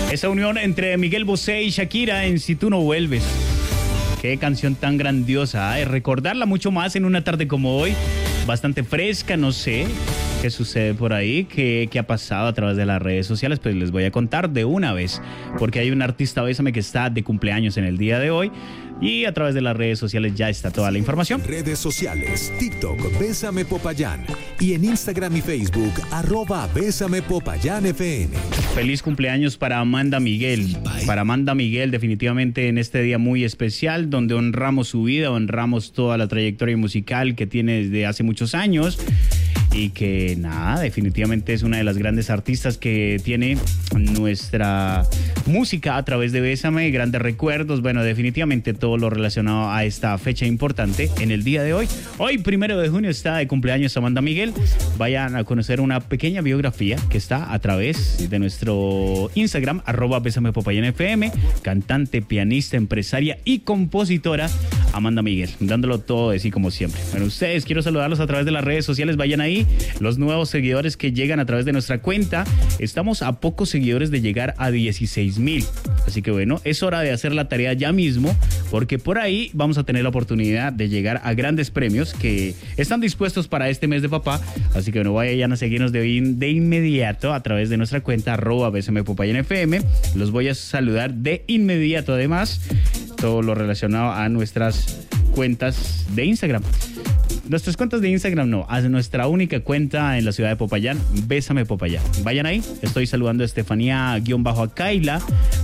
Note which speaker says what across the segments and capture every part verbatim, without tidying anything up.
Speaker 1: Esa unión entre Miguel Bosé y Shakira en Si Tú No Vuelves. Qué canción tan grandiosa, ¿eh? Recordarla mucho más en una tarde como hoy, bastante fresca, no sé qué sucede por ahí, qué, qué ha pasado a través de las redes sociales, pues les voy a contar de una vez, porque hay un artista, Bésame, que está de cumpleaños en el día de hoy, y a través de las redes sociales ya está toda la información.
Speaker 2: Redes sociales, TikTok, Bésame Popayán, y en Instagram y Facebook, arroba Bésame Popayán F M.
Speaker 1: Feliz cumpleaños para Amanda Miguel, para Amanda Miguel, definitivamente en este día muy especial, donde honramos su vida, honramos toda la trayectoria musical que tiene desde hace muchos años, y que nada, definitivamente es una de las grandes artistas que tiene nuestra música a través de Bésame, grandes recuerdos, bueno, definitivamente todo lo relacionado a esta fecha importante en el día de hoy. Hoy, primero de junio, está de cumpleaños Amanda Miguel. Vayan a conocer una pequeña biografía que está a través de nuestro Instagram, arroba Bésame Popayán F M, cantante, pianista, empresaria y compositora Amanda Miguel, dándolo todo de sí como siempre. Bueno, ustedes, quiero saludarlos a través de las redes sociales, vayan ahí, los nuevos seguidores que llegan a través de nuestra cuenta, estamos a pocos seguidores de llegar a dieciséis mil, así que bueno, es hora de hacer la tarea ya mismo, porque por ahí vamos a tener la oportunidad de llegar a grandes premios que están dispuestos para este mes de papá, así que bueno, vayan a seguirnos de, in, de inmediato a través de nuestra cuenta, arroba Bésame Popayán F M, los voy a saludar de inmediato, además, todo lo relacionado a nuestras cuentas de Instagram. Nuestras cuentas de Instagram no, a nuestra única cuenta en la ciudad de Popayán, Bésame Popayán. Vayan ahí, estoy saludando a Estefanía-Akaila,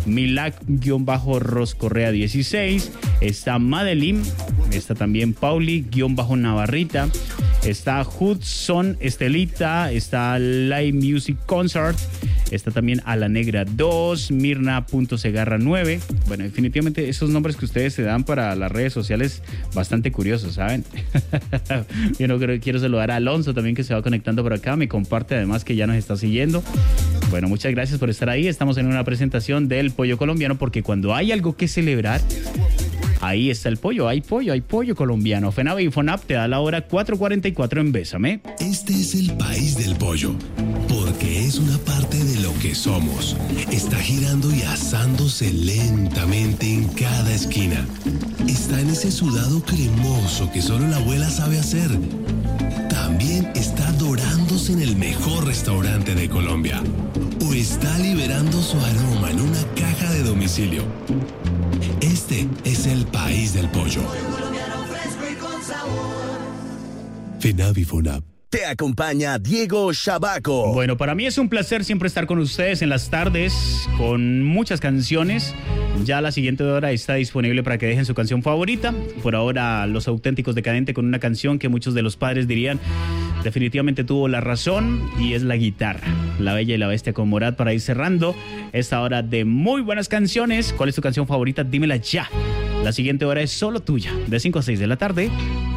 Speaker 1: Milac-Roscorrea dieciséis, está Madeline, está también Pauli-Navarrita, está Hudson Estelita, está Live Music Concert, está también A la Negra dos, Mirna.Segarra nueve. Bueno, definitivamente esos nombres que ustedes se dan para las redes sociales, bastante curiosos, ¿saben? Yo no creo, quiero saludar a Alonso también, que se va conectando por acá, me comparte además que ya nos está siguiendo. Bueno, muchas gracias por estar ahí. Estamos en una presentación del pollo colombiano, porque cuando hay algo que celebrar, ahí está el pollo, hay pollo, hay pollo colombiano. FENAVE y FONAP te da la hora cuatro cuarenta y cuatro en Bésame.
Speaker 3: Este es el país del pollo, porque es una parte de lo que somos. Está girando y asándose lentamente en cada esquina. Está en ese sudado cremoso que solo la abuela sabe hacer. También está dorándose en el mejor restaurante de Colombia. O está liberando su aroma en una caja de domicilio. Este es el país del pollo. FENAVE y FONAP.
Speaker 4: Te acompaña Diego Shabaco.
Speaker 1: Bueno, para mí es un placer siempre estar con ustedes en las tardes con muchas canciones. Ya la siguiente hora está disponible para que dejen su canción favorita. Por ahora, Los Auténticos Decadentes con una canción que muchos de los padres dirían definitivamente tuvo la razón, y es La Guitarra. La Bella y la Bestia con Morat para ir cerrando esta hora de muy buenas canciones. ¿Cuál es tu canción favorita? Dímela ya. La siguiente hora es solo tuya, de cinco a seis de la tarde.